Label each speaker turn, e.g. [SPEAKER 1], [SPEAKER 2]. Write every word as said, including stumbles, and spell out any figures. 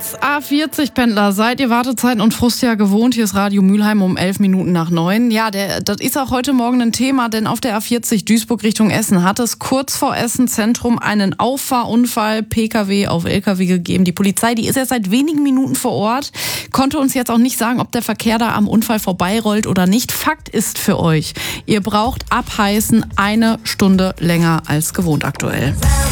[SPEAKER 1] Als A vierzig-Pendler seid ihr Wartezeiten und Frust ja gewohnt. Hier ist Radio Mülheim um elf Minuten nach neun. Ja, der, das ist auch heute Morgen ein Thema, denn auf der A vierzig Duisburg Richtung Essen hat es kurz vor Essen Zentrum einen Auffahrunfall P K W auf L K W gegeben. Die Polizei, die ist erst seit wenigen Minuten vor Ort, konnte uns jetzt auch nicht sagen, ob der Verkehr da am Unfall vorbeirollt oder nicht. Fakt ist für euch, ihr braucht abheißen eine Stunde länger als gewohnt aktuell.